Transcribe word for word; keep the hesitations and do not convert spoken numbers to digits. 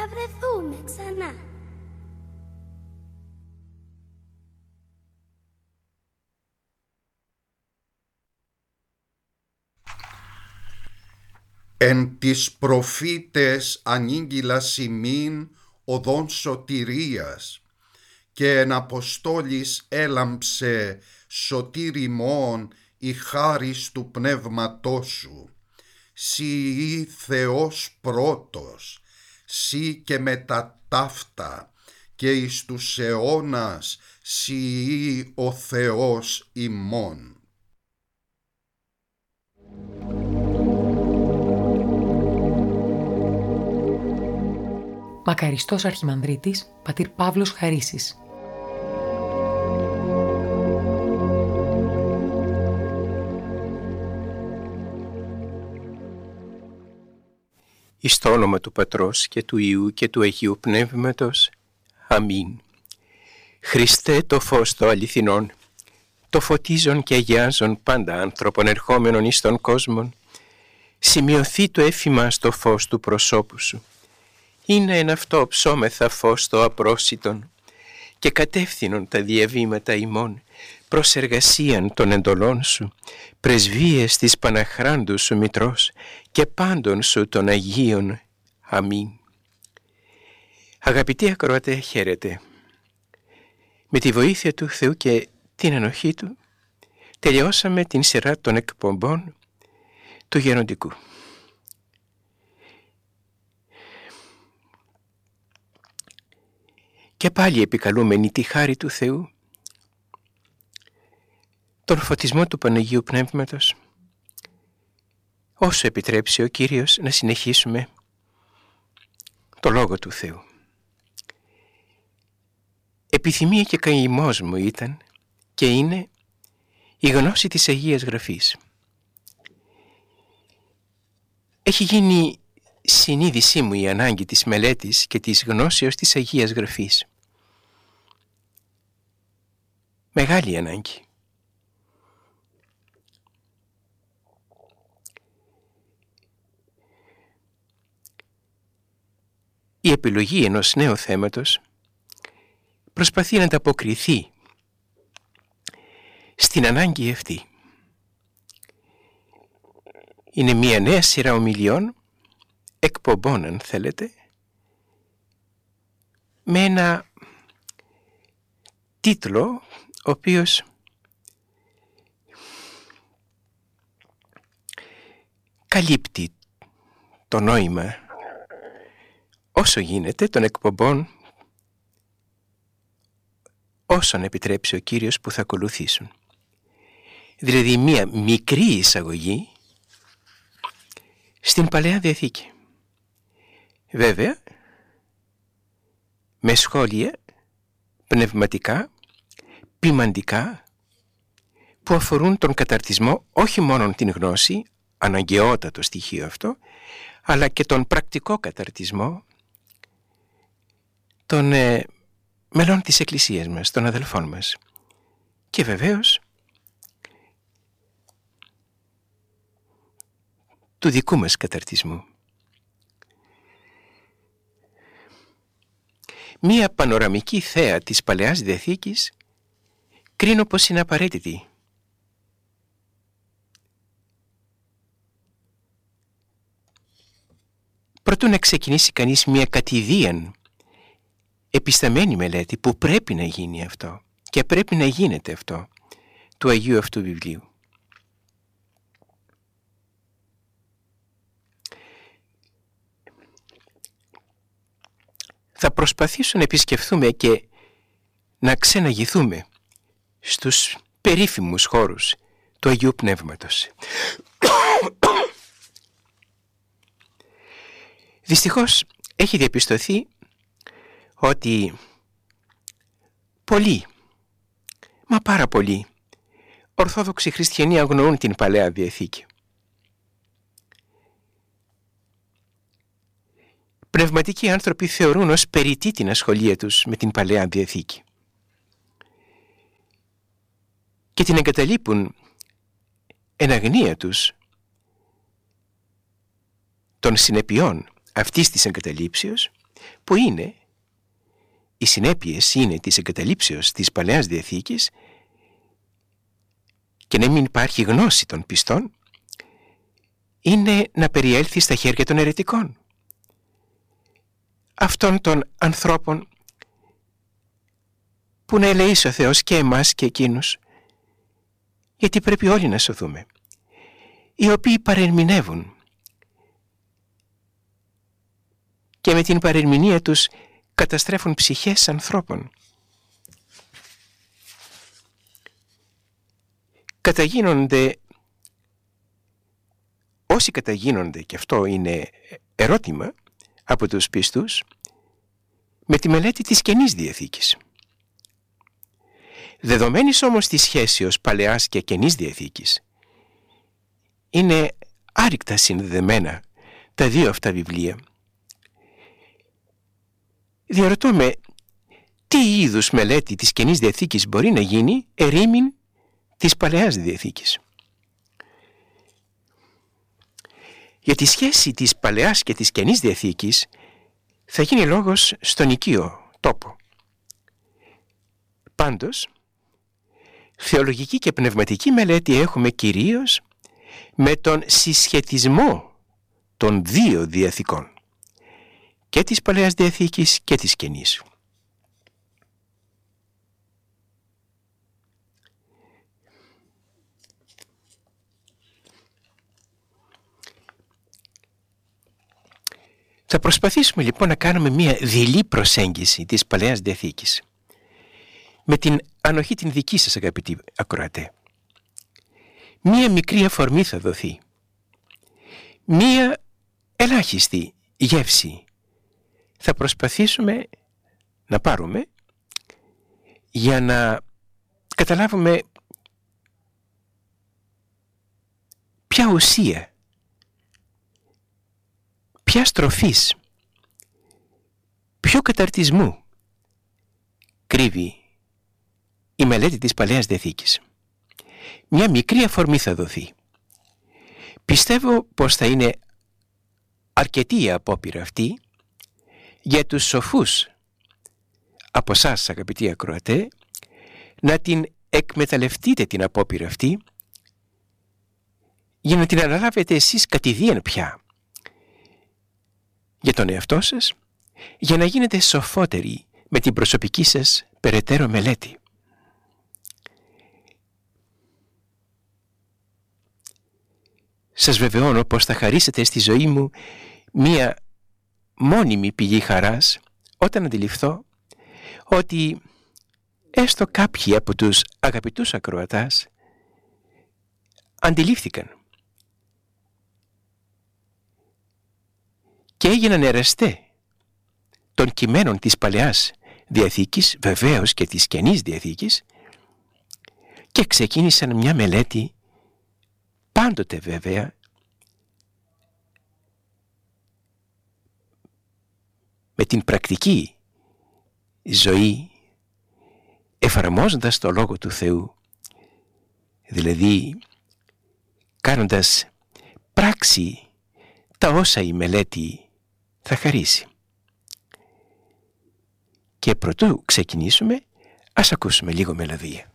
θα βρεθούμε ξανά. Εν τις προφήτες ανήγγυλας ημίν οδόν σωτηρίας, και εν Αποστόλης έλαμψε σωτήρ ημών η χάρις του πνεύματός σου. Συ ή Θεός πρώτος, συ και μετά ταύτα, και εις τους αιώνας συ ή ο Θεός ημών. Μακαριστός Αρχιμανδρίτης, πατήρ Παύλος Χαρίσης. Εις το όνομα του Πατρός και του Υιού και του Αγίου Πνεύματος. Αμήν. Χριστέ το φως το αληθινόν, το φωτίζον και αγιάζον πάντα άνθρωπον ερχόμενον εις τον κόσμον, σημειωθεί το έφημα στο φως του προσώπου σου. Είναι εν αυτό ψώμεθα φως το απρόσιτον και κατεύθυνον τα διαβήματα ημών προς εργασίαν των εντολών σου, πρεσβείες της Παναχράντου σου Μητρός και πάντων σου των Αγίων. Αμήν. Αγαπητοί ακροατέ, χαίρετε. Με τη βοήθεια του Θεού και την ενοχή Του τελειώσαμε την σειρά των εκπομπών του Γεροντικού. Και πάλι επικαλούμενοι τη χάρη του Θεού, τον φωτισμό του Παναγίου Πνεύματος, όσο επιτρέψει ο Κύριος να συνεχίσουμε το Λόγο του Θεού. Επιθυμία και καημός μου ήταν και είναι η γνώση της Αγίας Γραφής. Έχει γίνει συνείδησή μου η ανάγκη της μελέτης και της γνώσεως της Αγίας Γραφής. Μεγάλη ανάγκη. Η επιλογή ενός νέου θέματος προσπαθεί να ανταποκριθεί στην ανάγκη αυτή. Είναι μια νέα σειρά ομιλιών, εκπομπών αν θέλετε, με ένα τίτλο ο οποίος καλύπτει το νόημα όσο γίνεται των εκπομπών όσον επιτρέψει ο Κύριος που θα ακολουθήσουν. Δηλαδή μία μικρή εισαγωγή στην Παλαιά Διαθήκη. Βέβαια, με σχόλια πνευματικά, ποιμαντικά, που αφορούν τον καταρτισμό, όχι μόνο την γνώση, αναγκαιότατο στοιχείο αυτό, αλλά και τον πρακτικό καταρτισμό των ε, μελών της Εκκλησίας μας, των αδελφών μας. Και βεβαίως του δικού μας καταρτισμού. Μία πανοραμική θέα της Παλαιάς Διαθήκης κρίνω πως είναι απαραίτητη. Προτού να ξεκινήσει κανείς μία κατηδίαν επισταμένη μελέτη που πρέπει να γίνει αυτό και πρέπει να γίνεται αυτό του Αγίου αυτού βιβλίου. Θα προσπαθήσω να επισκεφθούμε και να ξεναγηθούμε στους περίφημους χώρους του Αγίου Πνεύματος. Δυστυχώς έχει διαπιστωθεί ότι πολλοί, μα πάρα πολλοί, Ορθόδοξοι χριστιανοί αγνοούν την Παλαιά Διαθήκη. Πνευματικοί άνθρωποι θεωρούν ως περιττή την ασχολία τους με την Παλαιά Διαθήκη και την εγκαταλείπουν εν αγνία τους των συνεπειών αυτής της εγκαταλείψεως που είναι, οι συνέπειες είναι της εγκαταλείψεως της Παλαιάς Διαθήκης και να μην υπάρχει γνώση των πιστών, είναι να περιέλθει στα χέρια των αιρετικών, αυτών των ανθρώπων που να ελεήσει ο Θεός και εμάς και εκείνους, γιατί πρέπει όλοι να σωθούμε, οι οποίοι παρερμηνεύουν και με την παρερμηνία τους καταστρέφουν ψυχές ανθρώπων. Καταγίνονται, όσοι καταγίνονται, και αυτό είναι ερώτημα από τους πιστούς, με τη μελέτη της Καινής Διαθήκης. Δεδομένης όμως της σχέσεως Παλαιάς και Καινής Διαθήκης, είναι άρρηκτα συνδεδεμένα τα δύο αυτά βιβλία. Διαρωτώ με, τι είδους μελέτη της Καινής Διαθήκης μπορεί να γίνει ερήμην της Παλαιάς Διαθήκης? Για τη σχέση της Παλαιάς και της Καινής Διαθήκης θα γίνει λόγος στον οικείο τόπο. Πάντως, θεολογική και πνευματική μελέτη έχουμε κυρίως με τον συσχετισμό των δύο διαθήκων, και της Παλαιάς Διαθήκης και της Καινής. Θα προσπαθήσουμε λοιπόν να κάνουμε μια δειλή προσέγγιση της Παλαιάς Διαθήκης, με την ανοχή την δική σας, αγαπητοί ακροατέ. Μία μικρή αφορμή θα δοθεί, μία ελάχιστη γεύση θα προσπαθήσουμε να πάρουμε για να καταλάβουμε ποια ουσία, ποια στροφής, ποιο καταρτισμού κρύβει η μελέτη της Παλαιάς Διαθήκης. Μια μικρή αφορμή θα δοθεί. Πιστεύω πως θα είναι αρκετή η απόπειρα αυτή για τους σοφούς από εσάς, αγαπητοί ακροατέ, να την εκμεταλλευτείτε την απόπειρα αυτή, για να την αναλάβετε εσείς κατηδίαν πια για τον εαυτό σας, για να γίνετε σοφότεροι με την προσωπική σας περαιτέρω μελέτη. Σας βεβαιώνω πως θα χαρίσετε στη ζωή μου μία μόνιμη πηγή χαράς όταν αντιληφθώ ότι έστω κάποιοι από τους αγαπητούς ακροατάς αντιλήφθηκαν και έγιναν εραστέ των κειμένων της Παλαιάς Διαθήκης, βεβαίως και της Καινής Διαθήκης, και ξεκίνησαν μια μελέτη, πάντοτε βέβαια με την πρακτική ζωή, εφαρμόζοντας το Λόγο του Θεού, δηλαδή κάνοντας πράξη τα όσα η μελέτη θα χαρίσει. Και προτού ξεκινήσουμε, ας ακούσουμε λίγο μελωδία.